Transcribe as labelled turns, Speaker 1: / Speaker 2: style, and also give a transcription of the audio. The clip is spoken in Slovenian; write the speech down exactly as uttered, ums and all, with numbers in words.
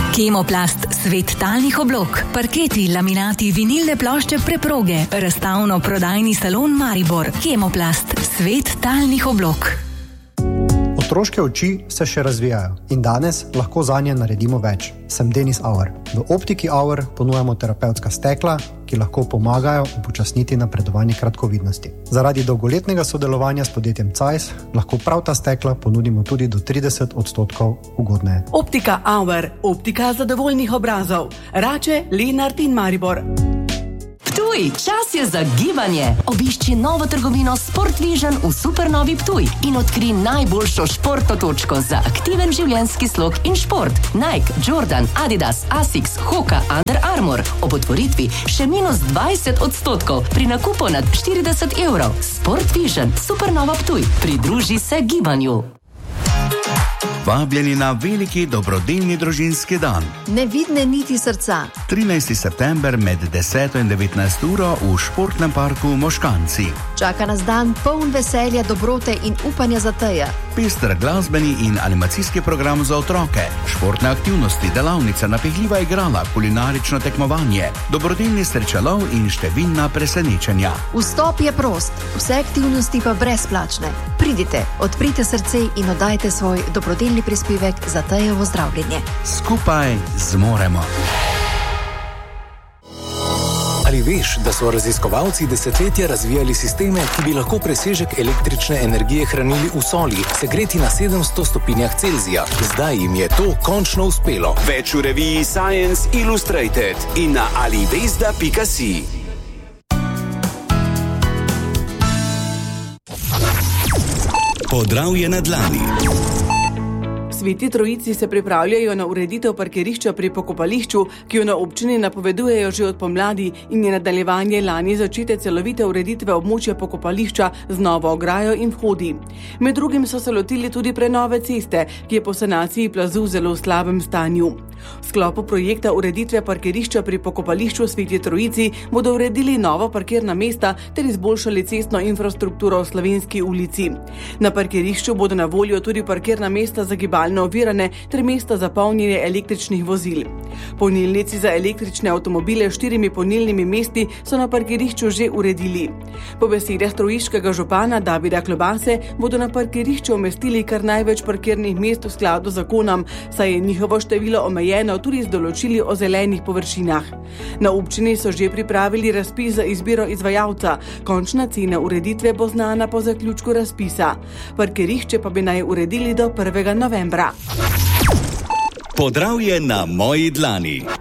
Speaker 1: Kemoplast, svet talnih oblog, parketi, laminati, vinilne plošče, preproge, razstavno-prodajni salon Maribor. Kemoplast, svet talnih oblog.
Speaker 2: Otroške oči se še razvijajo in danes lahko zanje naredimo več. Sem Denis Auer. V Optiki Auer ponujamo terapevtska stekla, ki lahko pomagajo upočasniti napredovanje kratkovidnosti. Zaradi dolgoletnega sodelovanja s podjetjem Zeiss lahko prav ta stekla ponudimo tudi do trideset odstotkov ugodneje.
Speaker 3: Optika Auer, optika zadovoljnih obrazov. Rače, Lenart in Maribor.
Speaker 4: Ptuj, čas je za gibanje. Obišči novo trgovino Sport Vision v Supernovi Ptuj in odkri najboljšo športno točko za aktiven življenjski slog in šport. Nike, Jordan, Adidas, Asics, Hoka, Under Armour. Ob otvoritvi še minus dvajset odstotkov pri nakupu nad štirideset evrov. Sport Vision, Supernova Ptuj. Pridruži se gibanju.
Speaker 5: Vabljeni na veliki dobrodelni družinski dan.
Speaker 6: Nevidne niti srca.
Speaker 5: trinajsti september med deseto in devetnajsto uro v športnem parku Moškanci.
Speaker 6: Čaka nas dan poln veselja, dobrote in upanja za teja.
Speaker 5: Pester glasbeni in animacijski program za otroke, športne aktivnosti, delavnica, napehljiva igrala, kulinarično tekmovanje, dobrodelni srečalov in številna presenečenja.
Speaker 6: Vstop je prost, vse aktivnosti pa brezplačne. Pridite, odprite srce in oddajte svoj dobrodelni prispevek za tejevo zdravljenje.
Speaker 5: Skupaj zmoremo.
Speaker 7: Ali veš, da so raziskovalci desetletja razvijali sisteme, ki bi lahko presežek električne energije hranili v soli, segreti na sedemsto stopinjah Celzija? Zdaj jim je to končno uspelo.
Speaker 8: Več v reviji Science Illustrated in na alivesda pika si.
Speaker 9: Podravje na dlani.
Speaker 3: Sveti Trojici se pripravljajo na ureditev parkirišča pri pokopališču, ki jo na občini napovedujejo že od pomladi in je nadaljevanje lani začete celovite ureditve območja pokopališča z novo ograjo in vhodi. Med drugim so se lotili tudi prenove ceste, ki je po sanaciji plazu v zelo slabem stanju. V sklopu projekta ureditve parkirišča pri pokopališču Sveti Trojici bodo uredili novo parkirna mesta ter izboljšali cestno infrastrukturo v Slovenski ulici. Na parkirišču bodo na voljo tudi parkirna mesta za gibalne ovirane ter mesta za polnjenje električnih vozil. Polnilnici za električne avtomobile s štirimi polnilnimi mesti so na parkirišču že uredili. Po besedah trojiškega župana Davida Klobase bodo na parkirišču umestili kar največ parkirnih mest v skladu z zakonom, saj je njihovo število omejeno tudi z določili o zelenih površinah. Na občini so že pripravili razpis za izbiro izvajalca. Končna cena ureditve bo znana po zaključku razpisa. Parkirišče pa bi naj uredili do prvega novembra.
Speaker 9: Podravje na moji dlani.